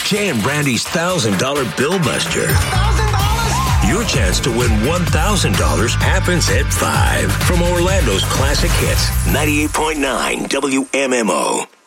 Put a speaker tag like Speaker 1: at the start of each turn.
Speaker 1: Jay and Brandy's $1,000 Bill Buster. Your chance to win $1,000 happens at 5 from Orlando's Classic Hits, 98.9 WMMO.